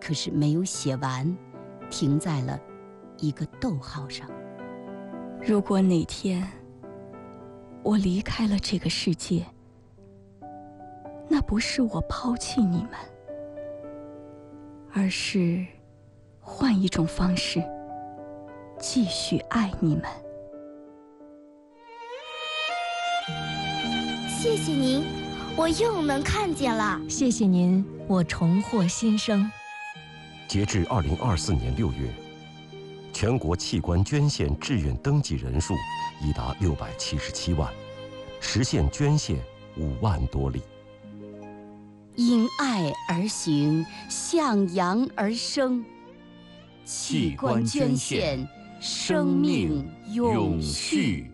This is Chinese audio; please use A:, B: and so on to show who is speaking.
A: 可是没有写完，停在了一个逗号上。
B: 如果哪天我离开了这个世界，那不是我抛弃你们，而是换一种方式继续爱你们。
C: 谢谢您，我又能看见了。
D: 谢谢您，我重获新生。
E: 截至2024年6月，全国器官捐献志愿登记人数已达677万，实现捐献5万多例。
A: 因爱而行，向阳而生。器官捐献，生命永续。